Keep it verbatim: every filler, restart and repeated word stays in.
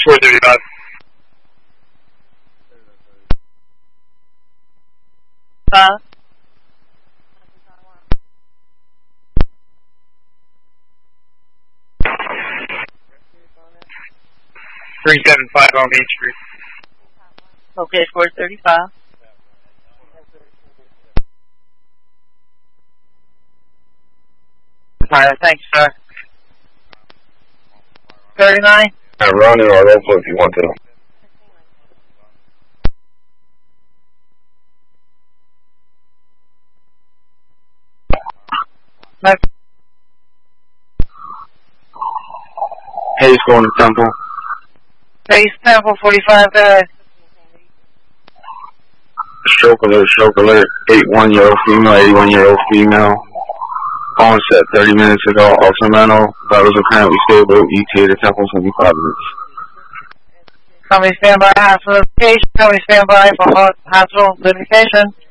four thirty-five. Five. three seven five on Main Street. Okay, four thirty-five. Alright, thanks, sir. thirty-nine? I'm running or local if you want to. Next. Hayes going to Temple. Base Temple, forty-five, guys. Stroke alert, stroke alert. eighty-one-year-old female, eighty-one-year-old female. Onset thirty minutes ago, ultramental. Vitals apparently stable. E T A to Temple, seventy-five minutes. Company standby, hospital location. Company standby for hospital notification.